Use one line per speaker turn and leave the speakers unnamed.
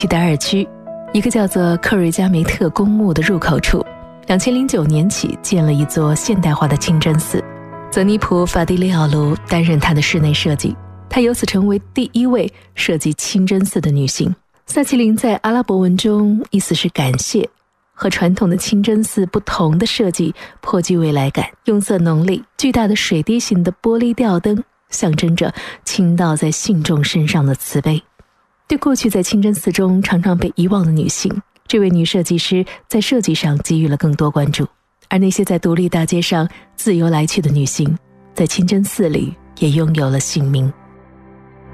提达尔区一个叫做克瑞加梅特公墓的入口处，2009年起建了一座现代化的清真寺，泽尼普·法蒂利奥卢担任它的室内设计，她由此成为第一位设计清真寺的女性。萨其林在阿拉伯文中意思是感谢，和传统的清真寺不同的设计颇具未来感，用色浓丽，巨大的水滴形的玻璃吊灯象征着倾倒在信众身上的慈悲。对过去在清真寺中常常被遗忘的女性，这位女设计师在设计上给予了更多关注，而那些在独立大街上自由来去的女性，在清真寺里也拥有了姓名。